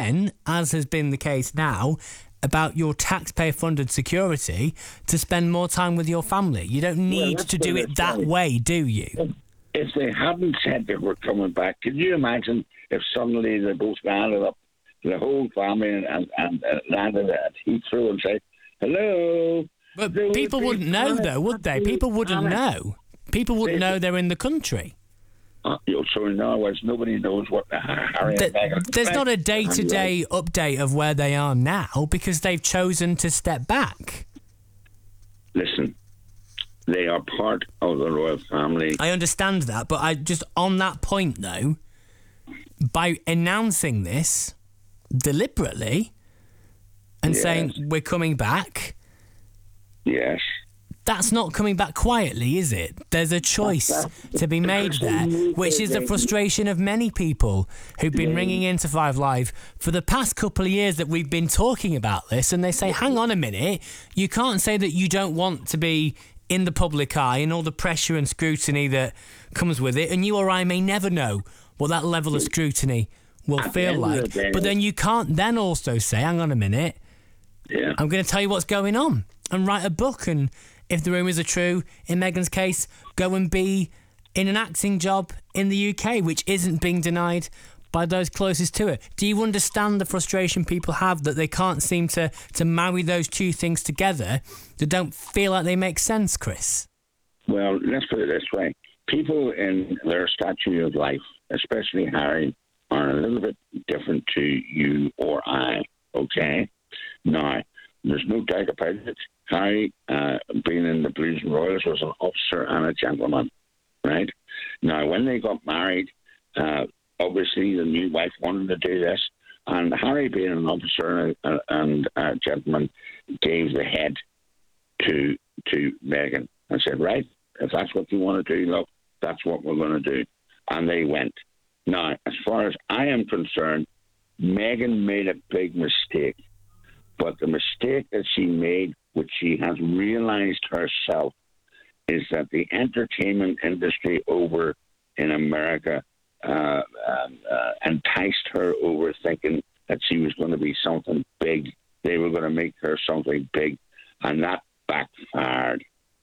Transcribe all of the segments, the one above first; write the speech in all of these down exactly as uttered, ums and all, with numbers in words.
then, as has been the case now, about your taxpayer-funded security to spend more time with your family. You don't need Well, to do it that right. way, do you? If, if they hadn't said they were coming back, could you imagine if suddenly they both landed up, the whole family, and, and, and uh, landed at Heathrow and said, hello? But There people would wouldn't know, panic, though, would they? People wouldn't panic. know. People wouldn't They- know they're in the country. Uh, you know, so in other words, nobody knows what the Harry Th- and Meghan There's not a expect. day-to-day update of where they are now because they've chosen to step back. Listen, they are part of the royal family. I understand that, but I just on that point though, by announcing this deliberately and Yes. saying we're coming back, Yes. that's not coming back quietly, is it? There's a choice to be made there, which is the frustration of many people who've been ringing into Five Live for the past couple of years that we've been talking about this, and they say, hang on a minute, you can't say that you don't want to be in the public eye and all the pressure and scrutiny that comes with it, and you or I may never know what that level of scrutiny will At the feel end of like. the day- But then you can't then also say, hang on a minute, Yeah. I'm going to tell you what's going on and write a book. And if the rumours are true, in Meghan's case, go and be in an acting job in the U K, which isn't being denied by those closest to it. Do you understand the frustration people have that they can't seem to, to marry those two things together that don't feel like they make sense, Chris? Well, let's put it this way. People in their statute of life, especially Harry, are a little bit different to you or I, okay? Now, there's no doubt about it. Harry, uh, being in the Blues and Royals, was an officer and a gentleman, right? Now, when they got married, uh, obviously the new wife wanted to do this, and Harry, being an officer and, and a gentleman, gave the head to to Meghan and said, right, if that's what you want to do, look, that's what we're going to do. And they went. Now, as far as I am concerned, Meghan made a big mistake. But the mistake that she made, which she has realized herself, is that the entertainment industry over in America uh, um, uh, enticed her over thinking that she was going to be something big. They were going to make her something big. And that backfired.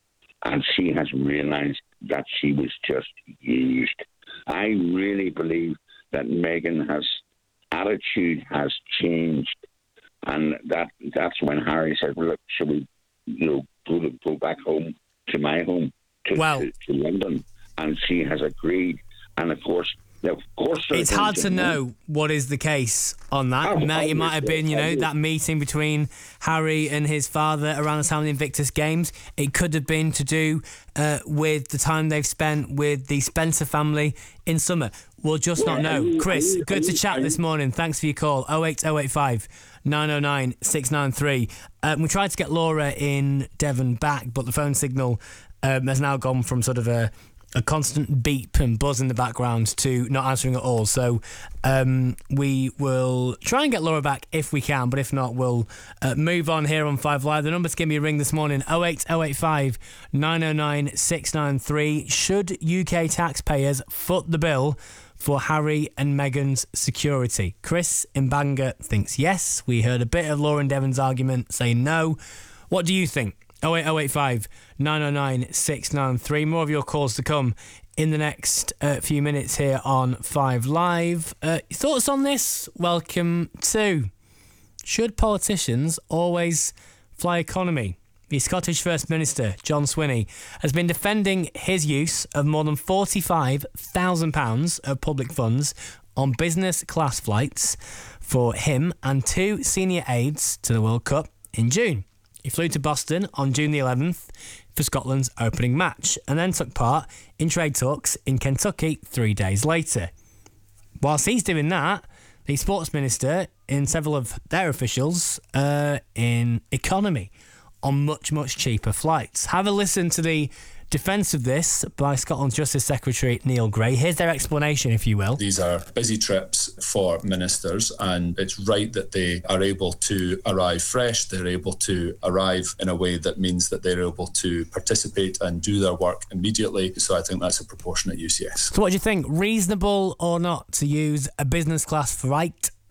And she has realized that she was just used. I really believe that Meghan has attitude has changed. And that that's when Harry said, well, look, should we you know, go, to, go back home to my home, to, Well- to, to London? And she has agreed. And, of course, of course It's hard to know what is the case on that. Oh, Now, it might have been, you know, obviously. that meeting between Harry and his father around the time of the Invictus Games. It could have been to do uh, with the time they've spent with the Spencer family in summer. We'll just not Yeah, know. are you- Chris, are you- good are to you- chat are this you- morning. Thanks for your call. oh eight oh eight five, nine oh nine, six nine three. Um, we tried to get Laura in Devon back, but the phone signal um, has now gone from sort of a a constant beep and buzz in the background to not answering at all. So um, we will try and get Laura back if we can, but if not, we'll uh, move on here on Five Live. The number to give me a ring this morning, oh eight oh eight five, nine oh nine, six nine three. Should U K taxpayers foot the bill for Harry and Meghan's security? Chris in Bangor thinks yes. We heard a bit of Lauren Devon's argument saying no. What do you think? oh eight oh eight five, nine oh nine, six nine three. More of your calls to come in the next uh, few minutes here on Five Live. Uh, thoughts on this? Welcome to Should Politicians Always Fly Economy? The Scottish First Minister, John Swinney, has been defending his use of more than forty-five thousand pounds of public funds on business class flights for him and two senior aides to the World Cup in June. He flew to Boston on June the eleventh for Scotland's opening match and then took part in trade talks in Kentucky three days later. Whilst he's doing that, the sports minister and several of their officials are in economy on much, much cheaper flights. Have a listen to the defence of this by Scotland's Justice Secretary Neil Gray. Here's their explanation, if you will. These are busy trips for ministers, and it's right that they are able to arrive fresh. They're able to arrive in a way that means that they're able to participate and do their work immediately. So I think that's a proportionate use, yes. So what do you think? Reasonable or not to use a business class flight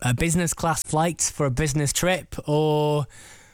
a business class flight for a business trip, or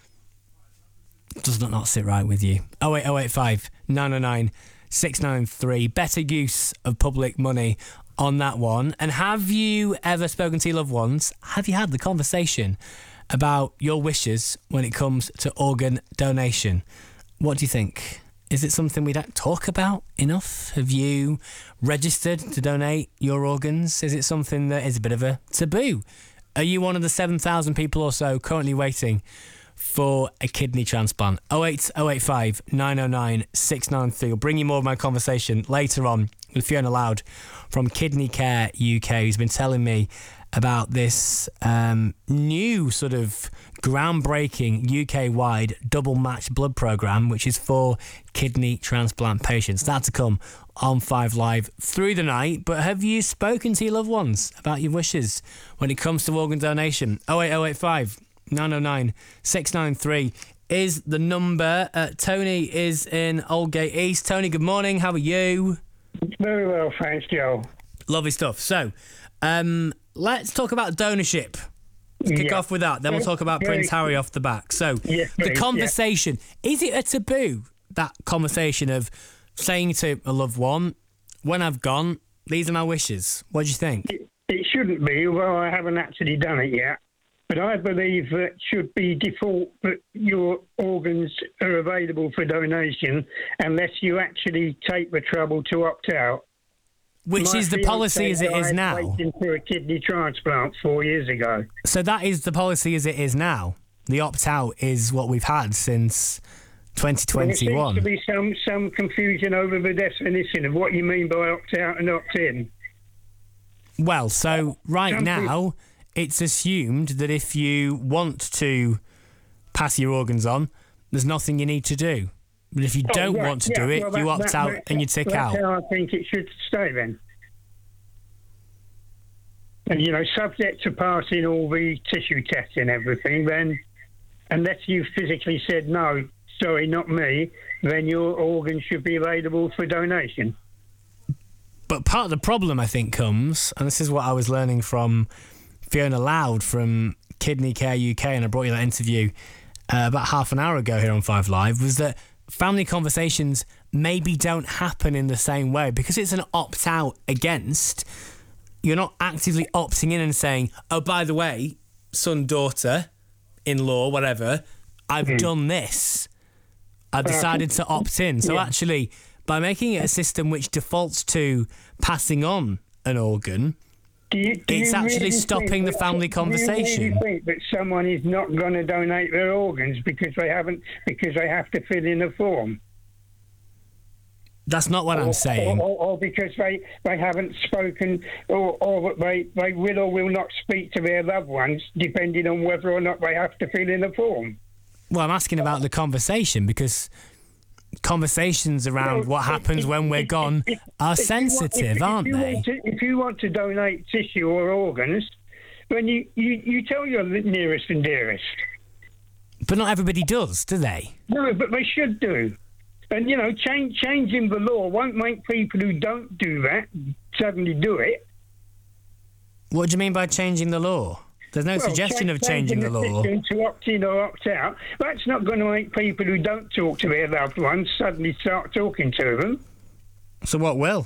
does that not sit right with you? oh eight oh eight five, nine oh nine, six nine three. Better use of public money on that one. And have you ever spoken to your loved ones? Have you had the conversation about your wishes when it comes to organ donation? What do you think? Is it something we don't talk about enough? Have you registered to donate your organs? Is it something that is a bit of a taboo? Are you one of the seven thousand people or so currently waiting for a kidney transplant? oh eight oh eight five, nine oh nine, six nine three. We'll bring you more of my conversation later on with Fiona Loud from Kidney Care U K, who's been telling me about this um, new sort of groundbreaking U K-wide double-match blood programme, which is for kidney transplant patients. That's to come on Five Live through the night. But have you spoken to your loved ones about your wishes when it comes to organ donation? oh eight oh eight five, nine oh nine, six nine three is the number. Uh, Tony is in Aldgate East. Tony, good morning. How are you? Very well, thanks, Joe. Lovely stuff. So, um, let's talk about donorship. Let's kick Yeah. off with that. Then we'll talk about Very- Prince Harry off the back. So, Yeah, the please, conversation, is it a taboo, that conversation of saying to a loved one, when I've gone, these are my wishes? What do you think? It, it shouldn't be, although I haven't actually done it yet. But I believe that should be default that your organs are available for donation unless you actually take the trouble to opt out. Which My is the fiancé policy as it is died now. waiting for a kidney transplant four years ago. So that is the policy as it is now. The opt-out is what we've had since twenty twenty-one. There seems to be some, some confusion over the definition of what you mean by opt-out and opt-in. Well, so right Some now, it's assumed that if you want to pass your organs on, there's nothing you need to do. But if you Oh, don't right, want to yeah, do it, well, that- you opt that- out that- and you tick that's out. how I think it should stay then. And, you know, subject to passing all the tissue tests and everything, then unless you physically said, no, sorry, not me, then your organs should be available for donation. But part of the problem, I think, comes, and this is what I was learning from Fiona Loud from Kidney Care U K, and I brought you that interview uh, about half an hour ago here on Five Live, was that family conversations maybe don't happen in the same way because it's an opt-out against. You're not actively opting in and saying, oh, by the way, son, daughter, in-law, whatever, I've Mm. done this. I've decided to opt in. So yeah. actually, by making it a system which defaults to passing on an organ, Do you, do It's you actually really stopping think the that- family conversation. Do you really think that someone is not going to donate their organs because they haven't, because they have to fill in a form? that's not what I'm Or- saying. Or, or, or because they, they haven't spoken, or, or that they, they will or will not speak to their loved ones, depending on whether or not they have to fill in a form. Well, I'm asking about the conversation because conversations around Well, what happens if- when we're if- gone if- are if you want- sensitive, if- aren't if you they? want to- if you want to donate tissue or organs, then you, you, you tell your nearest and dearest. But not everybody does, do they? No, but they should do. And, you know, change, changing the law won't make people who don't do that suddenly do it. What do you mean by changing the law? There's no Well, suggestion cha- of changing the law. system to opt in or opt out. That's not going to make people who don't talk to their loved ones suddenly start talking to them. So what will?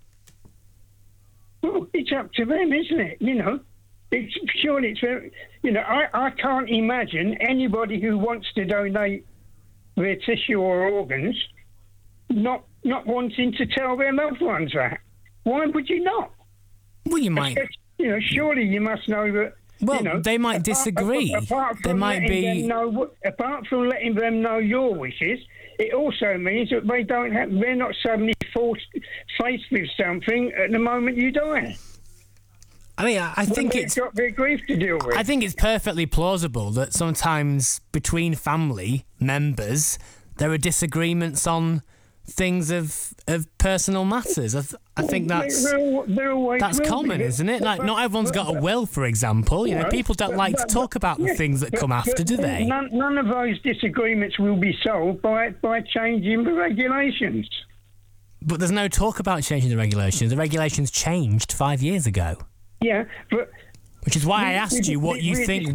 Well, it's up to them, isn't it? You know, it's surely it's very, you know, I, I can't imagine anybody who wants to donate their tissue or organs not not wanting to tell their loved ones that. Why would you not? Well, you might. You know, surely you must know that. Well, you know, they might apart- disagree. apart There from might letting be- them know, apart from letting them know your wishes, it also means that they don't have. They're not suddenly forced faced with something at the moment you die. I mean, I I think They've it's. got their grief to deal with. I think it's perfectly plausible that sometimes between family members there are disagreements on things of of personal matters. I, th- I think that's There- there- there always that's will be. common, isn't it? Like, not everyone's got a will, for example. You know, No, people don't but- like to but- talk about the yeah, things that but- come after, but do they? None, none of those disagreements will be solved by by changing the regulations. But there's no talk about changing the regulations. The regulations changed five years ago. Yeah, but Which is why I asked you what you think